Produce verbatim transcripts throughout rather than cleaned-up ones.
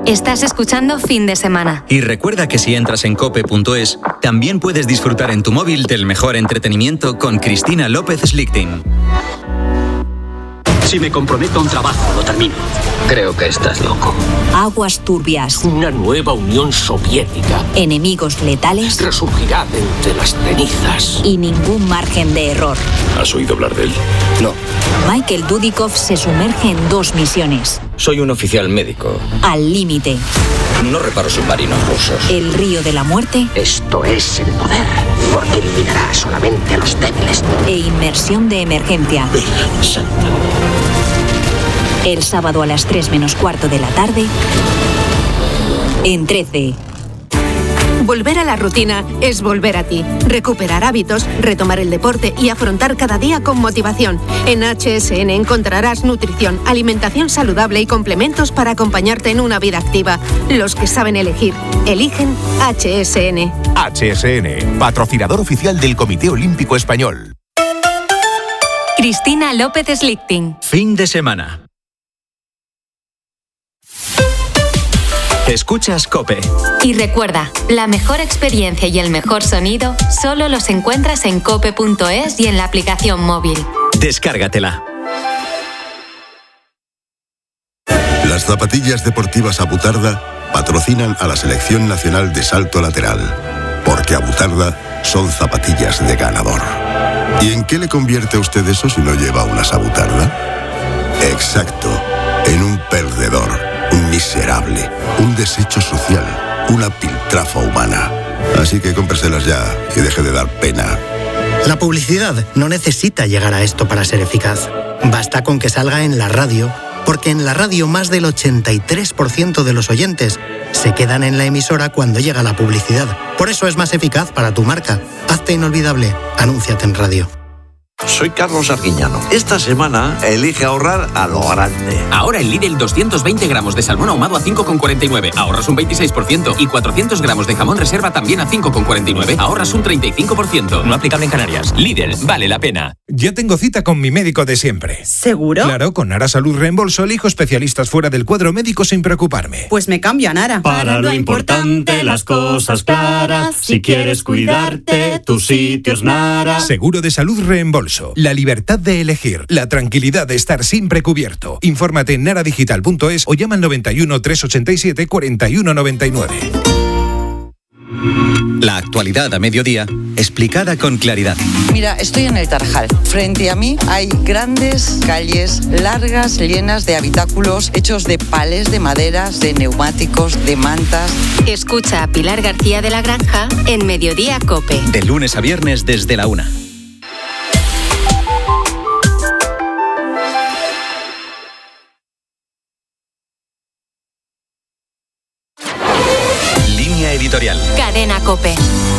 Estás escuchando Fin de Semana. Y recuerda que si entras en cope punto es, también puedes disfrutar en tu móvil del mejor entretenimiento con Cristina López Slichting. Si me comprometo a un trabajo, lo termino. Creo que estás loco. Aguas turbias. Una nueva Unión Soviética. Enemigos letales. Resurgirá de entre las cenizas. Y ningún margen de error. ¿Has oído hablar de él? No. Michael Dudikoff se sumerge en dos misiones. Soy un oficial médico. Al límite. No reparo submarinos rusos. El río de la muerte. Esto es el poder, porque eliminará solamente a los débiles. E inmersión de emergencia. Virgen Santa. El sábado a las tres menos cuarto de la tarde, en trece. Volver a la rutina es volver a ti. Recuperar hábitos, retomar el deporte y afrontar cada día con motivación. En H S N encontrarás nutrición, alimentación saludable y complementos para acompañarte en una vida activa. Los que saben elegir, eligen H S N. H S N, patrocinador oficial del Comité Olímpico Español. Cristina López Slichting. Fin de semana. Escuchas COPE. Y recuerda, la mejor experiencia y el mejor sonido solo los encuentras en cope punto es y en la aplicación móvil. Descárgatela. Las zapatillas deportivas Abutarda patrocinan a la Selección Nacional de Salto Lateral, porque Abutarda son zapatillas de ganador. ¿Y en qué le convierte a usted eso si no lleva unas Abutarda? Exacto, en un perdedor. Un miserable, un desecho social, una piltrafa humana. Así que cómpreselas ya y deje de dar pena. La publicidad no necesita llegar a esto para ser eficaz. Basta con que salga en la radio, porque en la radio más del ochenta y tres por ciento de los oyentes se quedan en la emisora cuando llega la publicidad. Por eso es más eficaz para tu marca. Hazte inolvidable. Anúnciate en radio. Soy Carlos Arguiñano. Esta semana elige ahorrar a lo grande. Ahora en Lidl doscientos veinte gramos de salmón ahumado a cinco con cuarenta y nueve. Ahorras un veintiséis por ciento. Y cuatrocientos gramos de jamón reserva también a cinco con cuarenta y nueve. Ahorras un treinta y cinco por ciento. No aplicable en Canarias. Lidl, vale la pena. Ya tengo cita con mi médico de siempre. ¿Seguro? Claro, con Nara Salud Reembolso elijo especialistas fuera del cuadro médico sin preocuparme. Pues me cambio a Nara. Para lo importante, las cosas claras. Si quieres cuidarte, tu sitio es Nara. Seguro de Salud Reembolso. La libertad de elegir, la tranquilidad de estar siempre cubierto. Infórmate en naradigital punto es o llama al noventa y uno, trescientos ochenta y siete, cuarenta y uno noventa y nueve. La actualidad a mediodía, explicada con claridad. Mira, estoy en el Tarajal. Frente a mí hay grandes calles largas, llenas de habitáculos hechos de palés, de maderas, de neumáticos, de mantas. Escucha a Pilar García de la Granja en Mediodía COPE. De lunes a viernes desde la una. Editorial. Cadena COPE.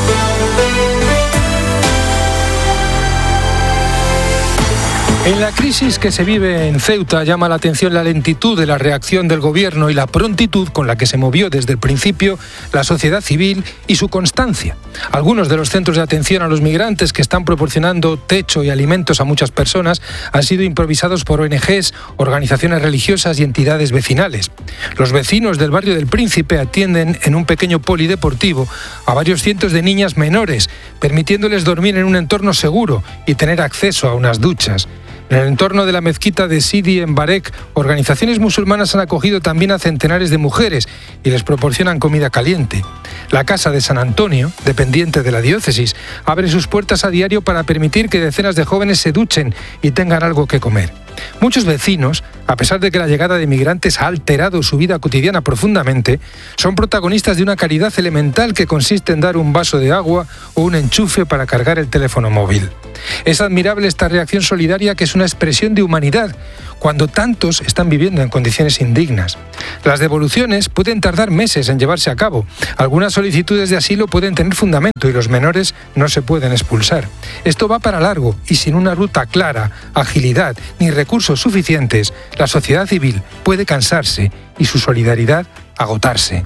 En la crisis que se vive en Ceuta llama la atención la lentitud de la reacción del gobierno y la prontitud con la que se movió desde el principio la sociedad civil y su constancia. Algunos de los centros de atención a los migrantes que están proporcionando techo y alimentos a muchas personas han sido improvisados por O N Ges, organizaciones religiosas y entidades vecinales. Los vecinos del barrio del Príncipe atienden en un pequeño polideportivo a varios cientos de niñas menores, permitiéndoles dormir en un entorno seguro y tener acceso a unas duchas. En el entorno de la mezquita de Sidi en Barek, organizaciones musulmanas han acogido también a centenares de mujeres y les proporcionan comida caliente. La Casa de San Antonio, dependiente de la diócesis, abre sus puertas a diario para permitir que decenas de jóvenes se duchen y tengan algo que comer. Muchos vecinos, a pesar de que la llegada de migrantes ha alterado su vida cotidiana profundamente, son protagonistas de una caridad elemental que consiste en dar un vaso de agua o un enchufe para cargar el teléfono móvil. Es admirable esta reacción solidaria que es una expresión de humanidad, cuando tantos están viviendo en condiciones indignas. Las devoluciones pueden tardar meses en llevarse a cabo. Algunas solicitudes de asilo pueden tener fundamento y los menores no se pueden expulsar. Esto va para largo y sin una ruta clara, agilidad ni recursos suficientes, la sociedad civil puede cansarse y su solidaridad agotarse.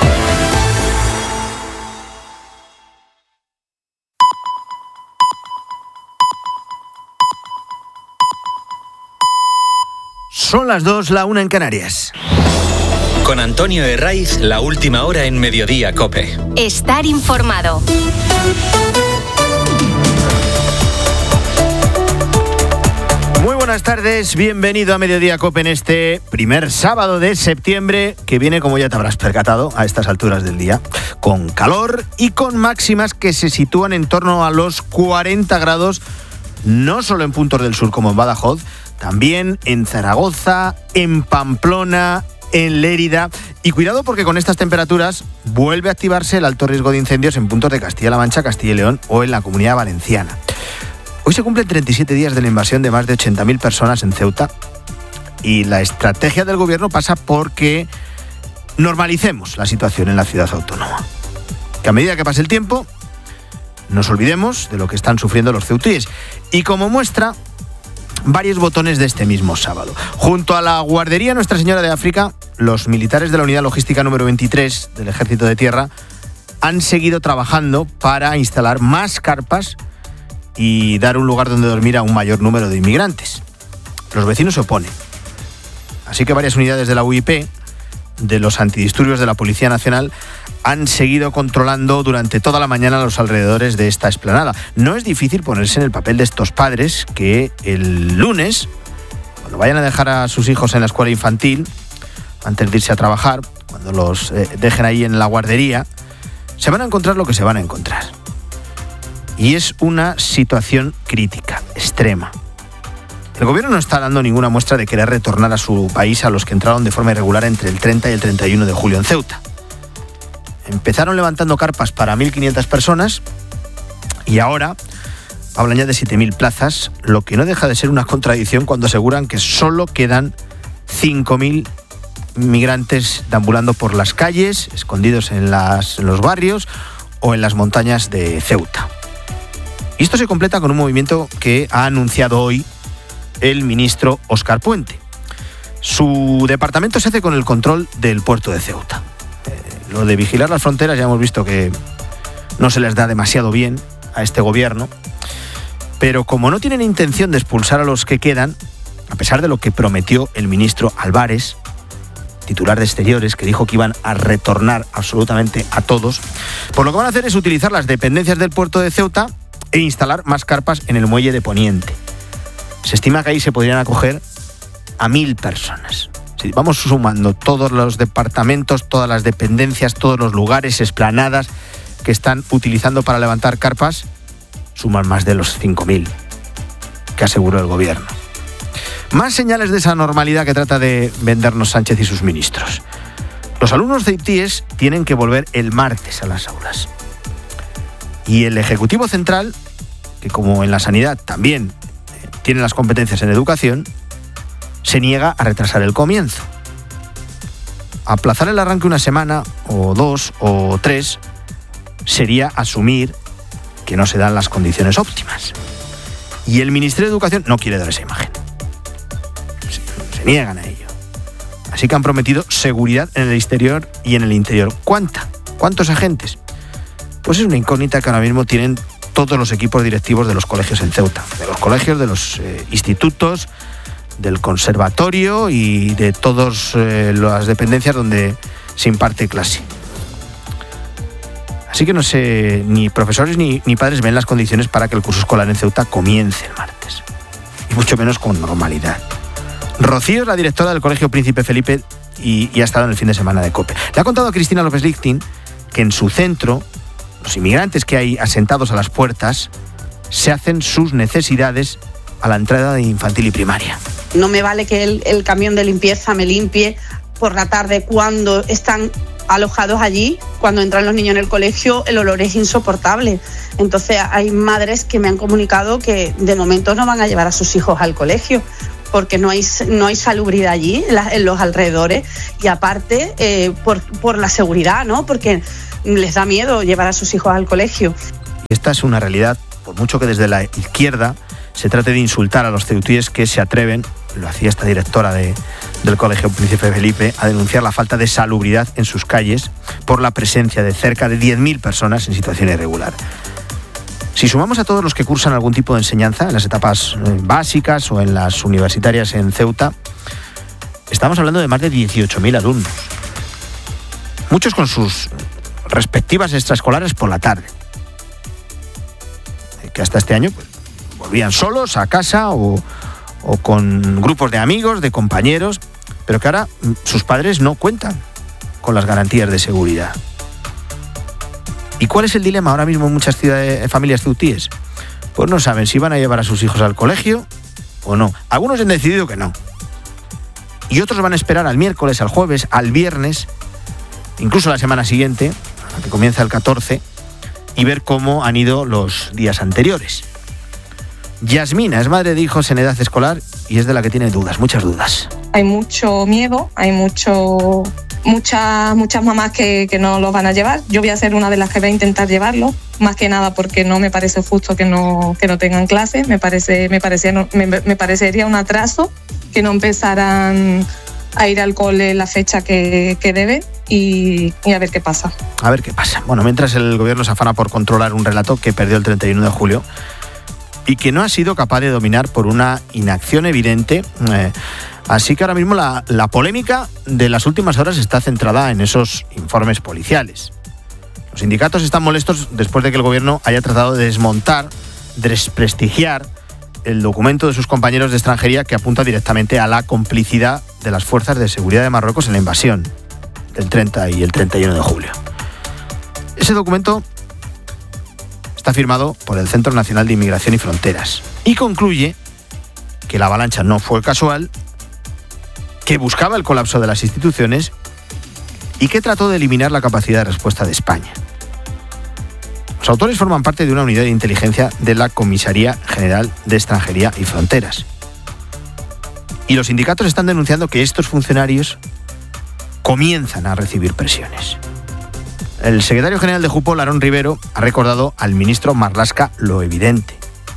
Son las dos, la una en Canarias. Con Antonio Herraiz, la última hora en Mediodía COPE. Estar informado. Muy buenas tardes, bienvenido a Mediodía COPE en este primer sábado de septiembre, que viene, como ya te habrás percatado, a estas alturas del día, con calor y con máximas que se sitúan en torno a los cuarenta grados, no solo en puntos del sur como en Badajoz, también en Zaragoza, en Pamplona, en Lérida. Y cuidado, porque con estas temperaturas vuelve a activarse el alto riesgo de incendios en puntos de Castilla-La Mancha, Castilla y León o en la Comunidad Valenciana. Hoy se cumplen treinta y siete días de la invasión de más de ochenta mil personas en Ceuta, y la estrategia del gobierno pasa por que normalicemos la situación en la ciudad autónoma. Que a medida que pase el tiempo, nos olvidemos de lo que están sufriendo los ceutíes. Y como muestra, varios botones de este mismo sábado. Junto a la guardería Nuestra Señora de África, los militares de la Unidad Logística número veintitrés del Ejército de Tierra han seguido trabajando para instalar más carpas y dar un lugar donde dormir a un mayor número de inmigrantes. Los vecinos se oponen. Así que varias unidades de la U I P, de los antidisturbios de la Policía Nacional, han seguido controlando durante toda la mañana los alrededores de esta explanada. No es difícil ponerse en el papel de estos padres que el lunes, cuando vayan a dejar a sus hijos en la escuela infantil, antes de irse a trabajar, cuando los eh, dejen ahí en la guardería, se van a encontrar lo que se van a encontrar. Y es una situación crítica, extrema. El gobierno no está dando ninguna muestra de querer retornar a su país a los que entraron de forma irregular entre el treinta y el treinta y uno de julio en Ceuta. Empezaron levantando carpas para mil quinientas personas y ahora hablan ya de siete mil plazas, lo que no deja de ser una contradicción cuando aseguran que solo quedan cinco mil migrantes deambulando por las calles, escondidos en, las, en los barrios o en las montañas de Ceuta. Y esto se completa con un movimiento que ha anunciado hoy el ministro Óscar Puente. Su departamento se hace con el control del puerto de Ceuta. Eh, lo de vigilar las fronteras ya hemos visto que no se les da demasiado bien a este gobierno, pero como no tienen intención de expulsar a los que quedan, a pesar de lo que prometió el ministro Álvarez, titular de Exteriores, que dijo que iban a retornar absolutamente a todos, pues lo que van a hacer es utilizar las dependencias del puerto de Ceuta e instalar más carpas en el muelle de Poniente. Se estima que ahí se podrían acoger a mil personas. Si vamos sumando todos los departamentos, todas las dependencias, todos los lugares, explanadas que están utilizando para levantar carpas, suman más de los cinco mil que aseguró el gobierno. Más señales de esa normalidad que trata de vendernos Sánchez y sus ministros. Los alumnos ceutíes tienen que volver el martes a las aulas. Y el Ejecutivo Central, que como en la sanidad también tiene las competencias en educación, se niega a retrasar el comienzo. Aplazar el arranque una semana, o dos, o tres, sería asumir que no se dan las condiciones óptimas. Y el Ministerio de Educación no quiere dar esa imagen. Se, se niegan a ello. Así que han prometido seguridad en el exterior y en el interior. ¿Cuánta? ¿Cuántos agentes? Pues es una incógnita que ahora mismo tienen todos los equipos directivos de los colegios en Ceuta, de los colegios, de los eh, institutos, del conservatorio y de todas eh, las dependencias donde se imparte clase. Así que no sé, ni profesores ni, ni padres ven las condiciones para que el curso escolar en Ceuta comience el martes, y mucho menos con normalidad. Rocío es la directora del Colegio Príncipe Felipe y, y ha estado en el fin de semana de COPE. Le ha contado a Cristina López Lichtin que en su centro los inmigrantes que hay asentados a las puertas se hacen sus necesidades a la entrada de infantil y primaria. No me vale que el, el camión de limpieza me limpie por la tarde cuando están alojados allí. Cuando entran los niños en el colegio, el olor es insoportable. Entonces hay madres que me han comunicado que de momento no van a llevar a sus hijos al colegio porque no hay, no hay salubridad allí en, la, en los alrededores, y aparte eh, por, por la seguridad, ¿no? Porque les da miedo llevar a sus hijos al colegio. Esta es una realidad, por mucho que desde la izquierda se trate de insultar a los ceutíes que se atreven, lo hacía esta directora de, del Colegio Príncipe Felipe, a denunciar la falta de salubridad en sus calles por la presencia de cerca de diez mil personas en situación irregular. Si sumamos a todos los que cursan algún tipo de enseñanza en las etapas básicas o en las universitarias en Ceuta, estamos hablando de más de dieciocho mil alumnos. muchos con sus respectivas extraescolares por la tarde, que hasta este año pues, volvían solos a casa o, o con grupos de amigos, de compañeros, pero que ahora sus padres no cuentan con las garantías de seguridad. ¿Y cuál es el dilema ahora mismo en muchas ciudades, familias ceutíes? Pues no saben si van a llevar a sus hijos al colegio o no. Algunos han decidido que no. Y otros van a esperar al miércoles, al jueves, al viernes, incluso la semana siguiente, que comienza el catorce, y ver cómo han ido los días anteriores. Yasmina es madre de hijos en edad escolar y es de la que tiene dudas, muchas dudas. Hay mucho miedo, hay mucho, muchas, muchas mamás que, que no los van a llevar. Yo voy a ser una de las que va a intentar llevarlo, más que nada porque no me parece justo que no, que no tengan clases. Me, parece, me, parecía, me, me parecería un atraso que no empezaran a ir al cole la fecha que, que debe y, y a ver qué pasa. A ver qué pasa. Bueno, mientras el gobierno se afana por controlar un relato que perdió el treinta y uno de julio y que no ha sido capaz de dominar por una inacción evidente. Eh, así que ahora mismo la, la polémica de las últimas horas está centrada en esos informes policiales. Los sindicatos están molestos después de que el gobierno haya tratado de desmontar, desprestigiar el documento de sus compañeros de extranjería que apunta directamente a la complicidad de las fuerzas de seguridad de Marruecos en la invasión del treinta y el treinta y uno de julio. Ese documento está firmado por el Centro Nacional de Inmigración y Fronteras y concluye que la avalancha no fue casual, que buscaba el colapso de las instituciones y que trató de eliminar la capacidad de respuesta de España. Los autores forman parte de una unidad de inteligencia de la Comisaría General de Extranjería y Fronteras. Y los sindicatos están denunciando que estos funcionarios comienzan a recibir presiones. El secretario general de Jupol, Aarón Rivero, ha recordado al ministro Marlaska lo evidente.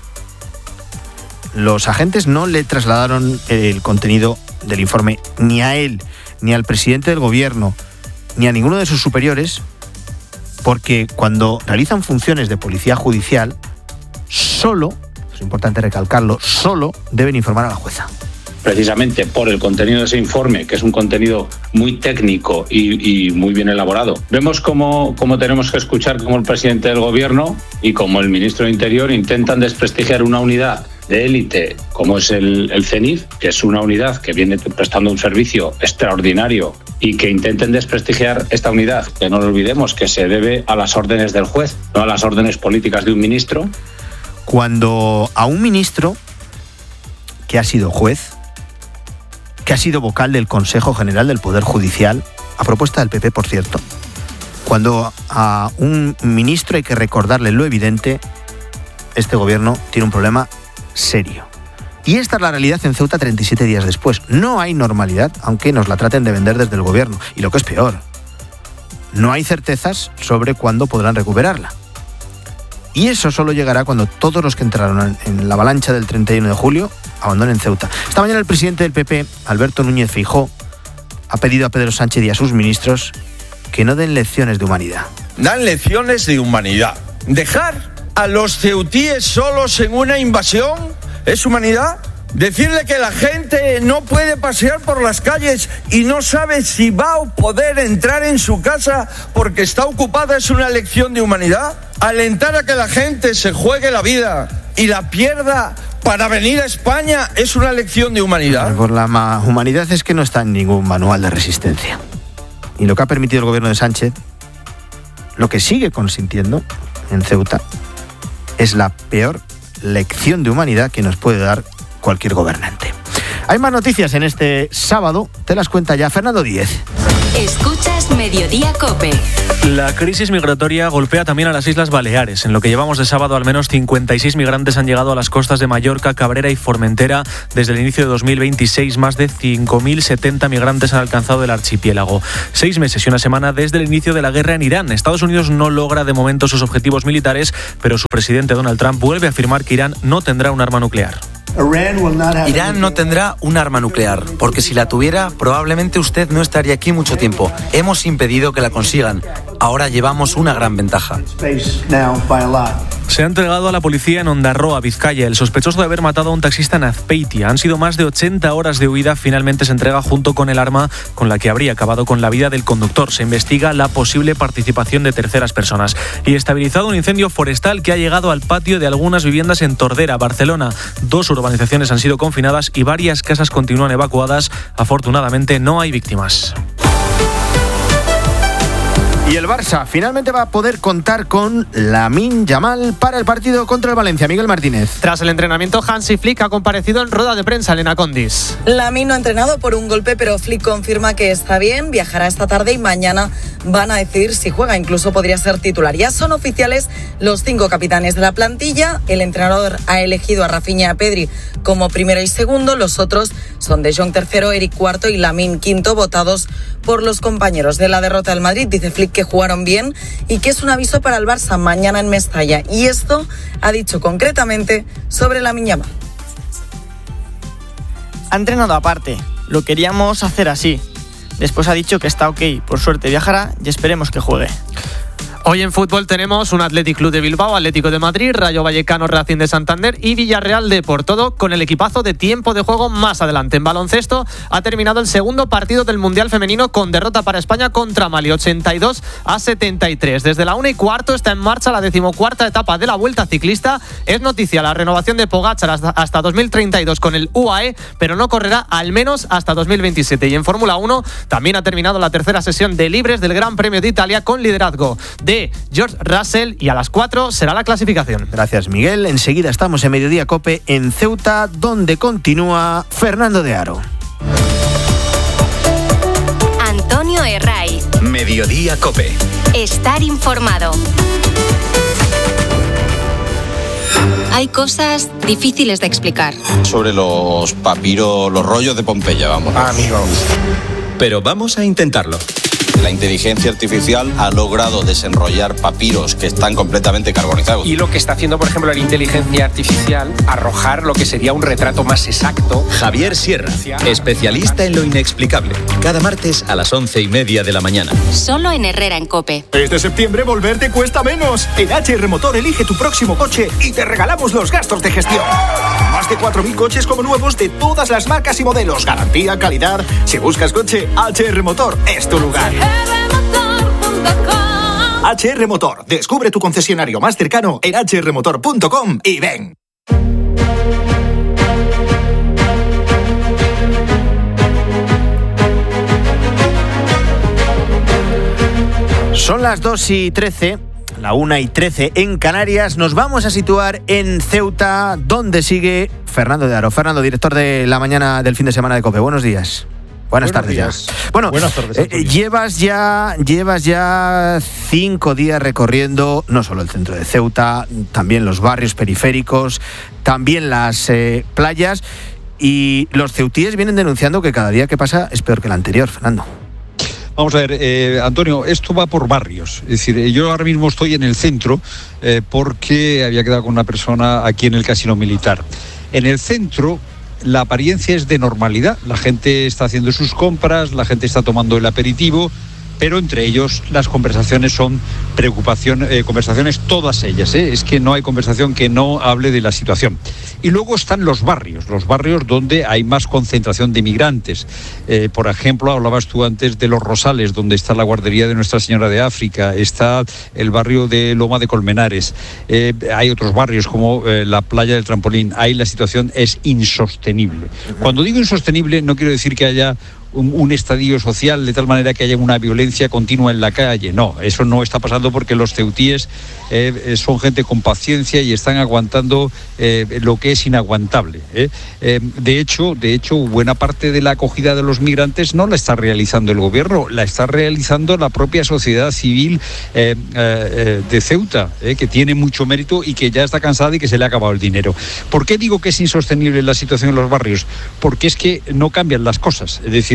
Los agentes no le trasladaron el contenido del informe ni a él, ni al presidente del gobierno, ni a ninguno de sus superiores, porque cuando realizan funciones de policía judicial, solo, es importante recalcarlo, solo deben informar a la jueza. Precisamente por el contenido de ese informe, que es un contenido muy técnico y, y muy bien elaborado. Vemos cómo, cómo tenemos que escuchar cómo el presidente del gobierno y como el ministro de Interior intentan desprestigiar una unidad de élite como es el, el CENIF, que es una unidad que viene prestando un servicio extraordinario, y que intenten desprestigiar esta unidad, que no lo olvidemos, que se debe a las órdenes del juez, no a las órdenes políticas de un ministro. Cuando a un ministro que ha sido juez, que ha sido vocal del Consejo General del Poder Judicial, a propuesta del P P, por cierto, cuando a un ministro hay que recordarle lo evidente, este gobierno tiene un problema serio. Y esta es la realidad en Ceuta treinta y siete días después. No hay normalidad, aunque nos la traten de vender desde el gobierno. Y lo que es peor, no hay certezas sobre cuándo podrán recuperarla. Y eso solo llegará cuando todos los que entraron en la avalancha del treinta y uno de julio abandonen Ceuta. Esta mañana el presidente del P P, Alberto Núñez Feijóo, ha pedido a Pedro Sánchez y a sus ministros que no den lecciones de humanidad. Dan lecciones de humanidad. ¿Dejar a los ceutíes solos en una invasión es humanidad? Decirle que la gente no puede pasear por las calles y no sabe si va a poder entrar en su casa porque está ocupada es una lección de humanidad. Alentar a que la gente se juegue la vida y la pierda para venir a España es una lección de humanidad. Por la ma- humanidad es que no está en ningún manual de resistencia. Y lo que ha permitido el gobierno de Sánchez, lo que sigue consintiendo en Ceuta, es la peor lección de humanidad que nos puede dar cualquier gobernante. Hay más noticias en este sábado, te las cuenta ya Fernando Díez. Escuchas Mediodía COPE. La crisis migratoria golpea también a las Islas Baleares. En lo que llevamos de sábado, al menos cincuenta y seis migrantes han llegado a las costas de Mallorca, Cabrera y Formentera. Desde el inicio de dos mil veintiséis, más de cinco mil setenta migrantes han alcanzado el archipiélago. Seis meses y una semana desde el inicio de la guerra en Irán. Estados Unidos no logra de momento sus objetivos militares, pero su presidente Donald Trump vuelve a afirmar que Irán no tendrá un arma nuclear. Irán no tendrá un arma nuclear, porque si la tuviera, probablemente usted no estaría aquí mucho tiempo. Hemos impedido que la consigan. Ahora llevamos una gran ventaja. Se ha entregado a la policía en Ondarroa, Vizcaya. El sospechoso de haber matado a un taxista en Azpeitia. Han sido más de ochenta horas de huida. Finalmente se entrega junto con el arma con la que habría acabado con la vida del conductor. Se investiga la posible participación de terceras personas. Y estabilizado un incendio forestal que ha llegado al patio de algunas viviendas en Tordera, Barcelona. Dos urbanizaciones han sido confinadas y varias casas continúan evacuadas. Afortunadamente no hay víctimas. Y el Barça finalmente va a poder contar con Lamine Yamal para el partido contra el Valencia. Miguel Martínez. Tras el entrenamiento, Hansi Flick ha comparecido en rueda de prensa. Elena Condis. Lamine no ha entrenado por un golpe, pero Flick confirma que está bien, viajará esta tarde y mañana van a decidir si juega. Incluso podría ser titular. Ya son oficiales los cinco capitanes de la plantilla. El entrenador ha elegido a Rafinha y a Pedri como primero y segundo. Los otros son De Jong tercero, Eric cuarto y Lamine quinto, votados por los compañeros. De la derrota del Madrid, dice Flick que jugaron bien y que es un aviso para el Barça mañana en Mestalla. Y esto ha dicho concretamente sobre Lamine Yamal. Ha entrenado aparte, lo queríamos hacer así. Después ha dicho que está ok, por suerte viajará y esperemos que juegue. Hoy en fútbol tenemos un Athletic Club de Bilbao, Atlético de Madrid, Rayo Vallecano, Racing de Santander y Villarreal de Por. Todo con el equipazo de tiempo de juego más adelante. En baloncesto ha terminado el segundo partido del Mundial Femenino con derrota para España contra Mali, ochenta y dos a setenta y tres. Desde la una y cuarto está en marcha la decimocuarta etapa de la Vuelta Ciclista. Es noticia la renovación de Pogačar hasta, hasta dos mil treinta y dos con el U A E, pero no correrá al menos hasta dos mil veintisiete. Y en Fórmula uno también ha terminado la tercera sesión de libres del Gran Premio de Italia con liderazgo de George Russell y a las cuatro será la clasificación. Gracias, Miguel. Enseguida estamos en Mediodía Cope en Ceuta, donde continúa Fernando de Aro. Antonio Herray. Mediodía Cope. Estar informado. Hay cosas difíciles de explicar. Sobre los papiros, los rollos de Pompeya, vamos. Ah, amigo. Pero vamos a intentarlo. La inteligencia artificial ha logrado desenrollar papiros que están completamente carbonizados. Y lo que está haciendo, por ejemplo, la inteligencia artificial, arrojar lo que sería un retrato más exacto. Javier Sierra, especialista en lo inexplicable. Cada martes a las once y media de la mañana. Solo en Herrera en COPE. Este septiembre volver te cuesta menos. En H R Motor elige tu próximo coche y te regalamos los gastos de gestión. Más de cuatro mil coches como nuevos de todas las marcas y modelos. Garantía, calidad. Si buscas coche, H R Motor es tu lugar. H R Motor. Descubre tu concesionario más cercano en h r motor punto com y ven. Son las dos y trece, la una y trece en Canarias. Nos vamos a situar en Ceuta, donde sigue Fernando de Aro. Fernando, director de la mañana del fin de semana de COPE. Buenos días. Buenas Buenos tardes días. ya. Bueno, Buenas tardes, eh, llevas ya llevas ya cinco días recorriendo no solo el centro de Ceuta, también los barrios periféricos, también las eh, playas, y los ceutíes vienen denunciando que cada día que pasa es peor que el anterior, Fernando. Vamos a ver, eh, Antonio, esto va por barrios. Es decir, yo ahora mismo estoy en el centro eh, porque había quedado con una persona aquí en el Casino Militar. En el centro la apariencia es de normalidad, la gente está haciendo sus compras, la gente está tomando el aperitivo, pero entre ellos las conversaciones son preocupación, eh, conversaciones todas ellas, ¿eh? Es que no hay conversación que no hable de la situación. Y luego están los barrios, los barrios donde hay más concentración de migrantes. Eh, por ejemplo, hablabas tú antes de Los Rosales, donde está la guardería de Nuestra Señora de África, está el barrio de Loma de Colmenares, eh, hay otros barrios como eh, la Playa del Trampolín. Ahí la situación es insostenible. Cuando digo insostenible no quiero decir que haya Un, un estadio social de tal manera que haya una violencia continua en la calle. No, eso no está pasando porque los ceutíes eh, son gente con paciencia y están aguantando eh, lo que es inaguantable. ¿eh? Eh, de hecho, de hecho, buena parte de la acogida de los migrantes no la está realizando el gobierno, la está realizando la propia sociedad civil eh, eh, de Ceuta, eh, que tiene mucho mérito y que ya está cansada y que se le ha acabado el dinero. ¿Por qué digo que es insostenible la situación en los barrios? Porque es que no cambian las cosas. Es decir,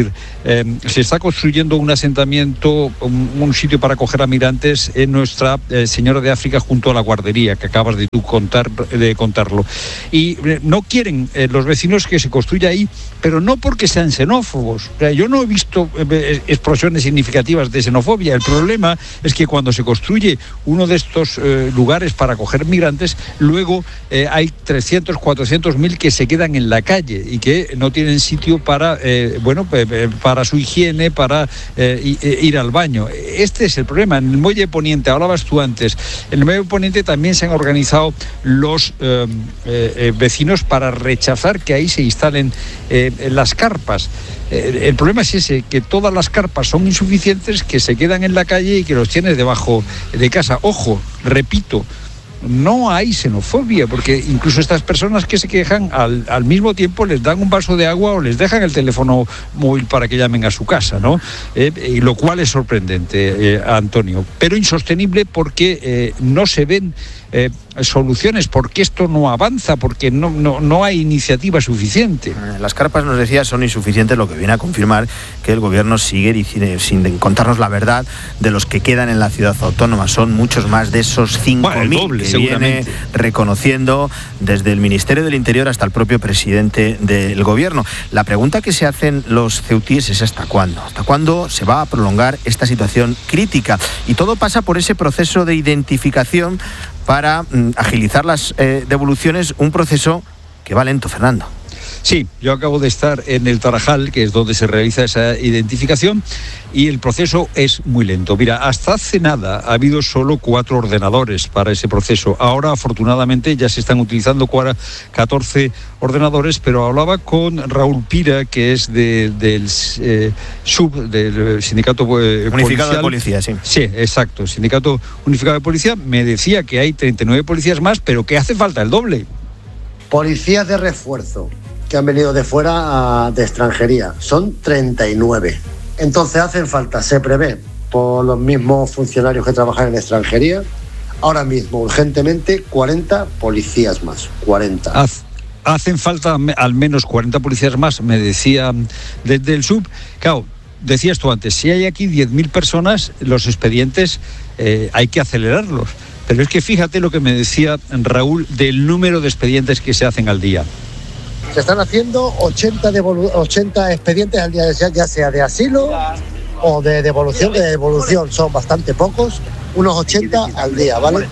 decir, eh, se está construyendo un asentamiento, un, un sitio para acoger a migrantes en Nuestra eh, Señora de África junto a la guardería, que acabas de tú contar, de contarlo. Y eh, no quieren eh, los vecinos que se construya ahí, pero no porque sean xenófobos. O sea, yo no he visto eh, explosiones significativas de xenofobia. El problema es que cuando se construye uno de estos eh, lugares para acoger migrantes, luego eh, hay trescientos, cuatrocientos mil que se quedan en la calle y que no tienen sitio para, eh, bueno, para su higiene, para eh, ir al baño. Este es el problema. En el Muelle Poniente, hablabas tú antes, en el Muelle Poniente también se han organizado los eh, eh, vecinos para rechazar que ahí se instalen eh, las carpas. Eh, el problema es ese, que todas las carpas son insuficientes, que se quedan en la calle y que los tienes debajo de casa. Ojo, repito, no hay xenofobia, porque incluso estas personas que se quejan al, al mismo tiempo les dan un vaso de agua o les dejan el teléfono móvil para que llamen a su casa, ¿no? Eh, y lo cual es sorprendente, eh, Antonio, pero insostenible porque eh, no se ven Eh, soluciones, porque esto no avanza, porque no, no, no hay iniciativa suficiente. Las carpas, nos decía, son insuficientes, lo que viene a confirmar que el gobierno sigue sin contarnos la verdad de los que quedan en la ciudad autónoma. Son muchos más de esos cinco mil bueno, que viene reconociendo desde el Ministerio del Interior hasta el propio presidente del gobierno. La pregunta que se hacen los ceutíes es ¿hasta cuándo? ¿Hasta cuándo se va a prolongar esta situación crítica? Y todo pasa por ese proceso de identificación para mm, agilizar las eh, devoluciones, un proceso que va lento, Fernando. Sí, yo acabo de estar en el Tarajal, que es donde se realiza esa identificación, y el proceso es muy lento. Mira, hasta hace nada ha habido solo cuatro ordenadores para ese proceso. Ahora, afortunadamente, ya se están utilizando catorce ordenadores, pero hablaba con Raúl Pira, que es de, del eh, sub, del Sindicato eh, Unificado policial. de Policía, sí. Sí, exacto, Sindicato Unificado de Policía. Me decía que hay treinta y nueve policías más, pero que hace falta el doble. Policías de refuerzo que han venido de fuera a, de extranjería. Son treinta y nueve. Entonces hacen falta, se prevé, por los mismos funcionarios que trabajan en extranjería, ahora mismo, urgentemente, cuarenta policías más. cuarenta. Haz, hacen falta al menos cuarenta policías más, me decía desde el sub. Claro, decías tú antes, si hay aquí diez mil personas, los expedientes eh, hay que acelerarlos. Pero es que fíjate lo que me decía Raúl del número de expedientes que se hacen al día. Se están haciendo ochenta, devolu- ochenta expedientes al día, ya, ya sea de asilo o de devolución. De devolución son bastante pocos, unos ochenta al día, ¿vale?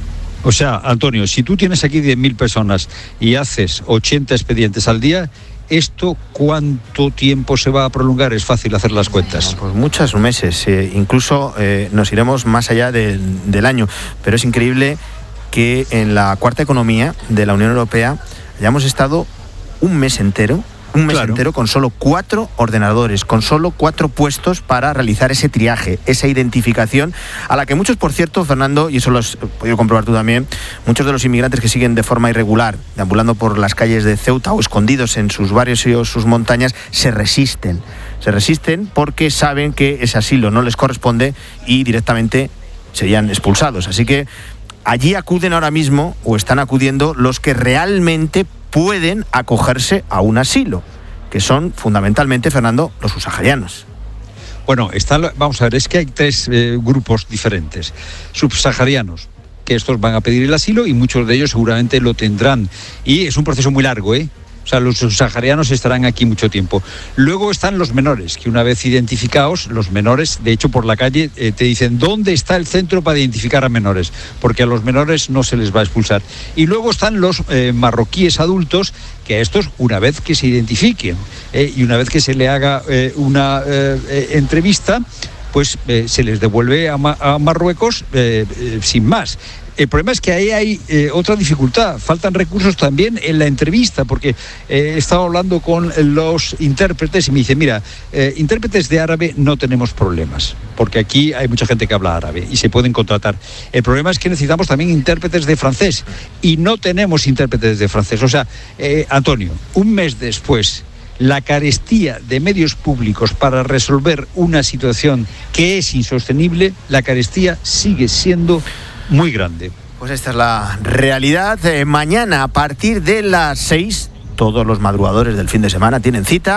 O sea, Antonio, si tú tienes aquí diez mil personas y haces ochenta expedientes al día, ¿esto cuánto tiempo se va a prolongar? Es fácil hacer las cuentas. Pues muchos meses, eh, incluso eh, nos iremos más allá de, del año, pero es increíble que en la cuarta economía de la Unión Europea hayamos estado un mes entero, un mes claro. entero con solo cuatro ordenadores, con solo cuatro puestos para realizar ese triaje, esa identificación, a la que muchos, por cierto, Fernando, y eso lo has podido comprobar tú también, muchos de los inmigrantes que siguen de forma irregular, deambulando por las calles de Ceuta o escondidos en sus barrios y sus montañas, se resisten. Se resisten porque saben que ese asilo no les corresponde y directamente serían expulsados. Así que allí acuden ahora mismo, o están acudiendo, los que realmente pueden acogerse a un asilo, que son fundamentalmente, Fernando, los subsaharianos. Bueno, está, vamos a ver, es que hay tres eh, grupos diferentes. Subsaharianos, que estos van a pedir el asilo y muchos de ellos seguramente lo tendrán. Y es un proceso muy largo, ¿eh? O sea, los subsaharianos estarán aquí mucho tiempo. Luego están los menores, que una vez identificados, los menores, de hecho por la calle, eh, te dicen ¿dónde está el centro para identificar a menores? Porque a los menores no se les va a expulsar. Y luego están los eh, marroquíes adultos, que a estos, una vez que se identifiquen eh, y una vez que se le haga eh, una eh, eh, entrevista, pues eh, se les devuelve a, Ma- a Marruecos eh, eh, sin más. El problema es que ahí hay eh, otra dificultad, faltan recursos también en la entrevista, porque eh, he estado hablando con los intérpretes y me dicen, mira, eh, intérpretes de árabe no tenemos problemas, porque aquí hay mucha gente que habla árabe y se pueden contratar. El problema es que necesitamos también intérpretes de francés y no tenemos intérpretes de francés. O sea, eh, Antonio, un mes después, la carestía de medios públicos para resolver una situación que es insostenible, la carestía sigue siendo muy grande. Pues esta es la realidad. Eh, mañana a partir de las seis, todos los madrugadores del fin de semana tienen cita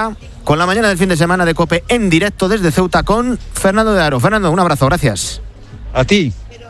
con la mañana del fin de semana de COPE en directo desde Ceuta con Fernando de Aro. Fernando, un abrazo, gracias. A ti.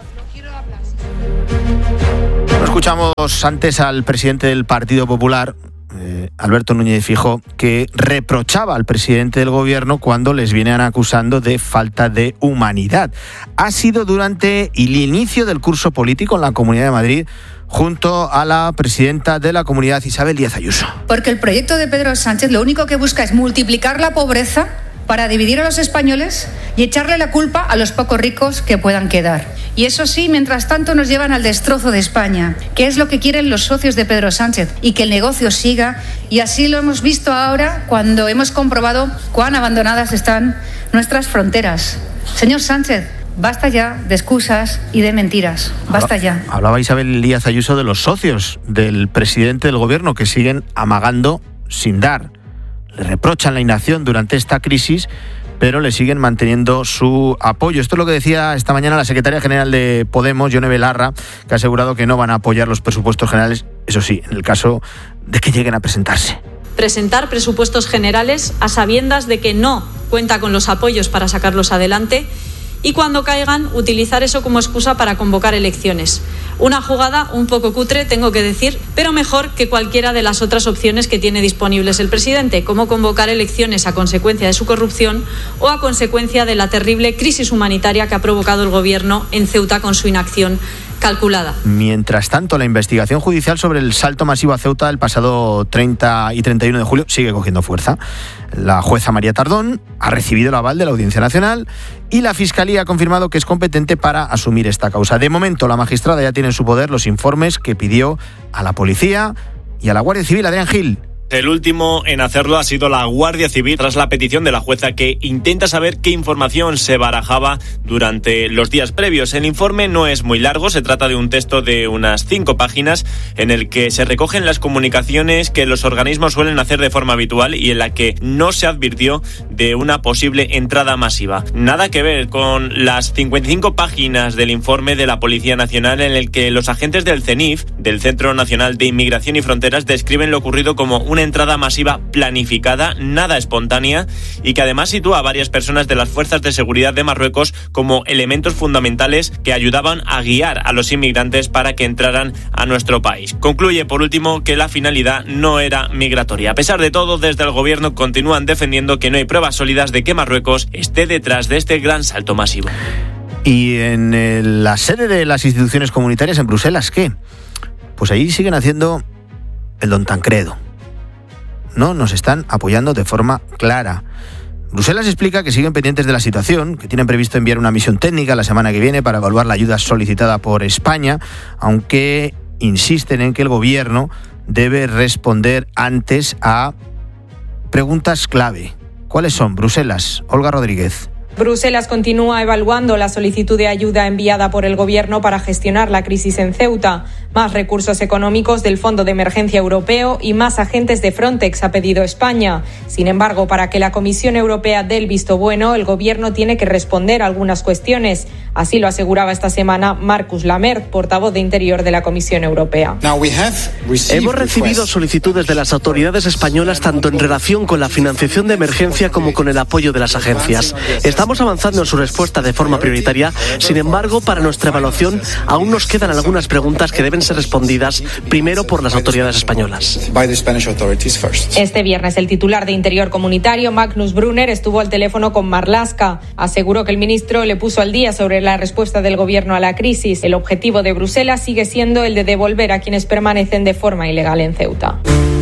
Escuchamos antes al presidente del Partido Popular, eh, Alberto Núñez Feijóo, que reprochaba al presidente del gobierno cuando les vienen acusando de falta de humanidad. Ha sido durante el inicio del curso político en la Comunidad de Madrid, junto a la presidenta de la comunidad, Isabel Díaz Ayuso. Porque el proyecto de Pedro Sánchez lo único que busca es multiplicar la pobreza para dividir a los españoles y echarle la culpa a los pocos ricos que puedan quedar. Y eso sí, mientras tanto nos llevan al destrozo de España, que es lo que quieren los socios de Pedro Sánchez, y que el negocio siga. Y así lo hemos visto ahora cuando hemos comprobado cuán abandonadas están nuestras fronteras. Señor Sánchez, basta ya de excusas y de mentiras. Basta ya. Hablaba Isabel Díaz Ayuso de los socios del presidente del gobierno que siguen amagando sin dar. Le reprochan la inacción durante esta crisis, pero le siguen manteniendo su apoyo. Esto es lo que decía esta mañana la secretaria general de Podemos, Yone Belarra, que ha asegurado que no van a apoyar los presupuestos generales, eso sí, en el caso de que lleguen a presentarse. Presentar presupuestos generales a sabiendas de que no cuenta con los apoyos para sacarlos adelante, y cuando caigan, utilizar eso como excusa para convocar elecciones. Una jugada un poco cutre, tengo que decir, pero mejor que cualquiera de las otras opciones que tiene disponibles el presidente, como convocar elecciones a consecuencia de su corrupción o a consecuencia de la terrible crisis humanitaria que ha provocado el gobierno en Ceuta con su inacción calculada. Mientras tanto, la investigación judicial sobre el salto masivo a Ceuta el pasado treinta y treinta y uno de julio sigue cogiendo fuerza. La jueza María Tardón ha recibido el aval de la Audiencia Nacional y la Fiscalía ha confirmado que es competente para asumir esta causa. De momento, la magistrada ya tiene en su poder los informes que pidió a la policía y a la Guardia Civil. Adrián Gil. El último en hacerlo ha sido la Guardia Civil tras la petición de la jueza, que intenta saber qué información se barajaba durante los días previos. El informe no es muy largo, se trata de un texto de unas cinco páginas en el que se recogen las comunicaciones que los organismos suelen hacer de forma habitual y en la que no se advirtió de una posible entrada masiva. Nada que ver con las cincuenta y cinco páginas del informe de la Policía Nacional, en el que los agentes del CENIF, del Centro Nacional de Inmigración y Fronteras, describen lo ocurrido como una entrada masiva planificada, nada espontánea, y que además sitúa a varias personas de las fuerzas de seguridad de Marruecos como elementos fundamentales que ayudaban a guiar a los inmigrantes para que entraran a nuestro país. Concluye, por último, que la finalidad no era migratoria. A pesar de todo, desde el gobierno continúan defendiendo que no hay pruebas sólidas de que Marruecos esté detrás de este gran salto masivo. Y en el, la sede de las instituciones comunitarias en Bruselas, ¿qué? Pues allí siguen haciendo el Don Tancredo. No nos están apoyando de forma clara. Bruselas explica que siguen pendientes de la situación, que tienen previsto enviar una misión técnica la semana que viene para evaluar la ayuda solicitada por España, aunque insisten en que el gobierno debe responder antes a preguntas clave. ¿Cuáles son? Bruselas, Olga Rodríguez. Bruselas continúa evaluando la solicitud de ayuda enviada por el Gobierno para gestionar la crisis en Ceuta. Más recursos económicos del Fondo de Emergencia Europeo y más agentes de Frontex ha pedido España. Sin embargo, para que la Comisión Europea dé el visto bueno, el Gobierno tiene que responder a algunas cuestiones. Así lo aseguraba esta semana Marcus Lamert, portavoz de Interior de la Comisión Europea. Hemos recibido solicitudes de las autoridades españolas tanto en relación con la financiación de emergencia como con el apoyo de las agencias. Estamos avanzando en su respuesta de forma prioritaria. Sin embargo, para nuestra evaluación aún nos quedan algunas preguntas que deben ser respondidas primero por las autoridades españolas. Este viernes el titular de Interior Comunitario, Magnus Brunner, estuvo al teléfono con Marlaska. Aseguró que el ministro le puso al día sobre la respuesta del gobierno a la crisis. El objetivo de Bruselas sigue siendo el de devolver a quienes permanecen de forma ilegal en Ceuta.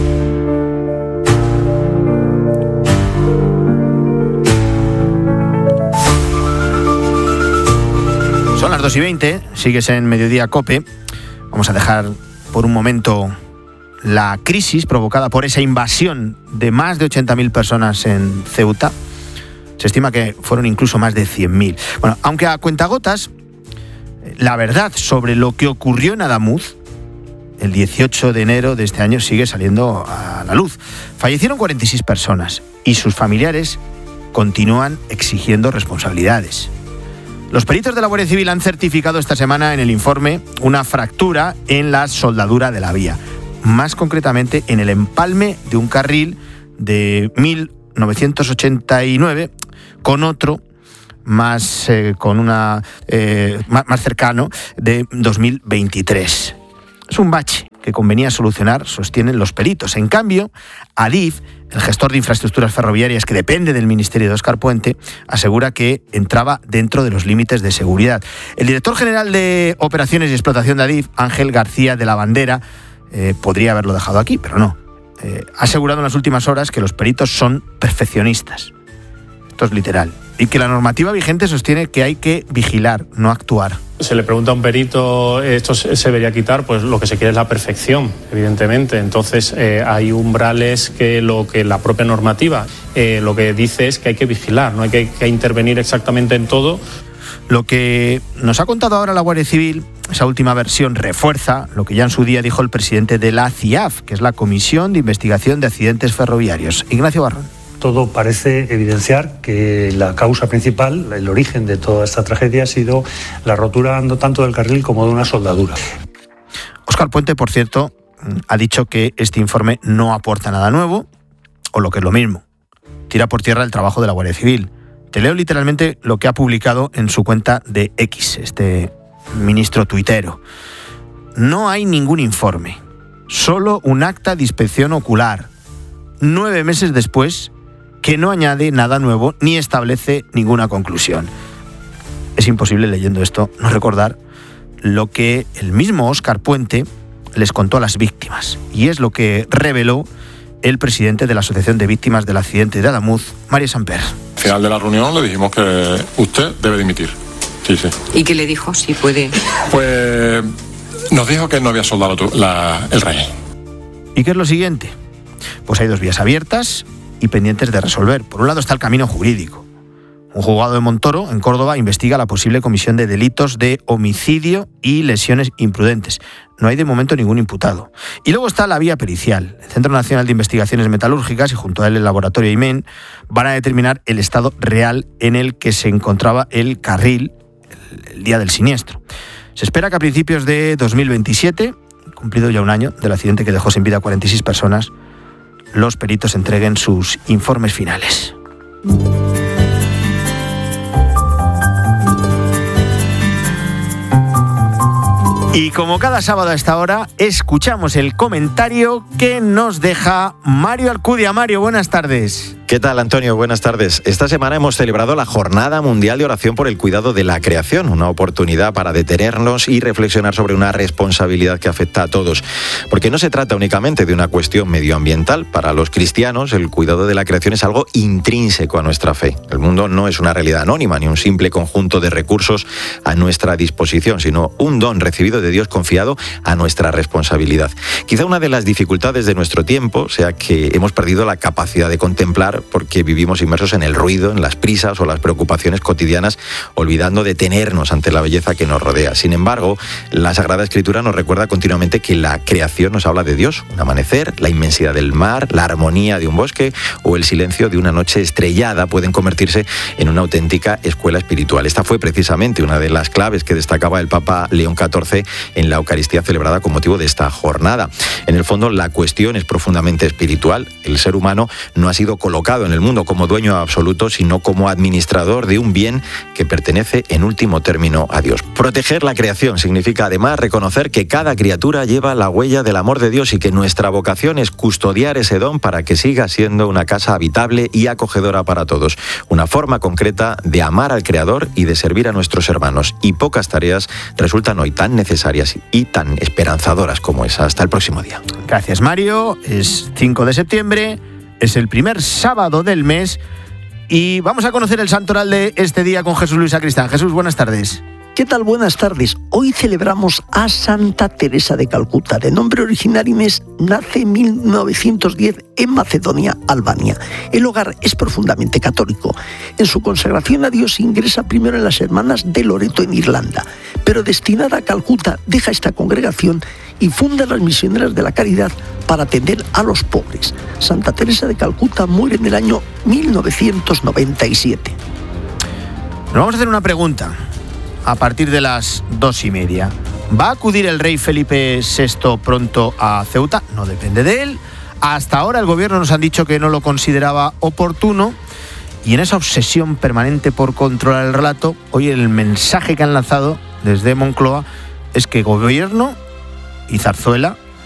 Son las dos y veinte, sigues en Mediodía COPE. Vamos a dejar por un momento la crisis provocada por esa invasión de más de ochenta mil personas en Ceuta. Se estima que fueron incluso más de cien mil. Bueno, aunque a cuentagotas, la verdad sobre lo que ocurrió en Adamuz el dieciocho de enero de este año sigue saliendo a la luz. Fallecieron cuarenta y seis personas y sus familiares continúan exigiendo responsabilidades. Los peritos de la Guardia Civil han certificado esta semana en el informe una fractura en la soldadura de la vía, más concretamente en el empalme de un carril de mil novecientos ochenta y nueve, con otro más eh, con una eh, más, más cercano de dos mil veintitrés. Es un bache que convenía solucionar, sostienen los peritos. En cambio, Adif, el gestor de infraestructuras ferroviarias que depende del ministerio de Óscar Puente, asegura que entraba dentro de los límites de seguridad. El director general de Operaciones y Explotación de Adif, Ángel García de la Bandera, eh, podría haberlo dejado aquí, pero no. Eh, ha asegurado en las últimas horas que los peritos son perfeccionistas. Esto es literal. Y que la normativa vigente sostiene que hay que vigilar, no actuar. Se le pregunta a un perito, esto se debería quitar, pues lo que se quiere es la perfección, evidentemente. Entonces eh, hay umbrales que lo que la propia normativa eh, lo que dice es que hay que vigilar, no hay que, que intervenir exactamente en todo. Lo que nos ha contado ahora la Guardia Civil, esa última versión, refuerza lo que ya en su día dijo el presidente de la C I A F, que es la Comisión de Investigación de Accidentes Ferroviarios, Ignacio Barrón. Todo parece evidenciar que la causa principal, el origen de toda esta tragedia ha sido la rotura no tanto del carril como de una soldadura. Óscar Puente, por cierto, ha dicho que este informe no aporta nada nuevo, o lo que es lo mismo, tira por tierra el trabajo de la Guardia Civil. Te leo literalmente lo que ha publicado en su cuenta de X, este ministro tuitero. No hay ningún informe, solo un acta de inspección ocular. Nueve meses después, que no añade nada nuevo ni establece ninguna conclusión. Es imposible, leyendo esto, no recordar lo que el mismo Óscar Puente les contó a las víctimas. Y es lo que reveló el presidente de la Asociación de Víctimas del Accidente de Adamuz, Mario Samper. Al final de la reunión le dijimos que usted debe dimitir. Sí, sí. ¿Y qué le dijo? Si puede. Pues nos dijo que no había soldado la, el rey. ¿Y qué es lo siguiente? Pues hay dos vías abiertas y pendientes de resolver. Por un lado está el camino jurídico. Un juzgado de Montoro, en Córdoba, investiga la posible comisión de delitos de homicidio y lesiones imprudentes. No hay de momento ningún imputado. Y luego está la vía pericial. El Centro Nacional de Investigaciones Metalúrgicas y junto a él el laboratorio I M E N van a determinar el estado real en el que se encontraba el carril el, el día del siniestro. Se espera que a principios de dos mil veintisiete, cumplido ya un año del accidente que dejó sin vida a cuarenta y seis personas, los peritos entreguen sus informes finales. Y como cada sábado a esta hora, escuchamos el comentario que nos deja Mario Alcudia. Mario, buenas tardes. ¿Qué tal, Antonio? Buenas tardes. Esta semana hemos celebrado la Jornada Mundial de Oración por el Cuidado de la Creación, una oportunidad para detenernos y reflexionar sobre una responsabilidad que afecta a todos. Porque no se trata únicamente de una cuestión medioambiental. Para los cristianos, el cuidado de la creación es algo intrínseco a nuestra fe. El mundo no es una realidad anónima ni un simple conjunto de recursos a nuestra disposición, sino un don recibido de Dios confiado a nuestra responsabilidad. Quizá una de las dificultades de nuestro tiempo sea que hemos perdido la capacidad de contemplar porque vivimos inmersos en el ruido, en las prisas o las preocupaciones cotidianas, olvidando detenernos ante la belleza que nos rodea. Sin embargo, la Sagrada Escritura nos recuerda continuamente que la creación nos habla de Dios, un amanecer, la inmensidad del mar, la armonía de un bosque o el silencio de una noche estrellada pueden convertirse en una auténtica escuela espiritual. Esta fue precisamente una de las claves que destacaba el Papa León catorce en la Eucaristía celebrada con motivo de esta jornada. En el fondo, la cuestión es profundamente espiritual. El ser humano no ha sido colocado en el mundo como dueño absoluto, sino como administrador de un bien que pertenece en último término a Dios. Proteger la creación significa además reconocer que cada criatura lleva la huella del amor de Dios y que nuestra vocación es custodiar ese don para que siga siendo una casa habitable y acogedora para todos. Una forma concreta de amar al Creador y de servir a nuestros hermanos. Y pocas tareas resultan hoy tan necesarias y tan esperanzadoras como esa. Hasta el próximo día. Gracias, Mario. Es cinco de septiembre. Es el primer sábado del mes y vamos a conocer el santoral de este día con Jesús Luis Sacristán. Jesús, buenas tardes. ¿Qué tal? Buenas tardes. Hoy celebramos a Santa Teresa de Calcuta. De nombre original Inés, nace en mil novecientos diez en Macedonia, Albania. El hogar es profundamente católico. En su consagración a Dios ingresa primero en las Hermanas de Loreto en Irlanda, pero destinada a Calcuta deja esta congregación y funda las Misioneras de la Caridad para atender a los pobres. Santa Teresa de Calcuta muere en el año mil novecientos noventa y siete. Nos vamos a hacer una pregunta. A partir de las dos y media, ¿va a acudir el rey Felipe sexto pronto a Ceuta? No depende de él. Hasta ahora el gobierno nos han dicho que no lo consideraba oportuno, y en esa obsesión permanente por controlar el relato, hoy el mensaje que han lanzado desde Moncloa es que gobierno y Zarzuela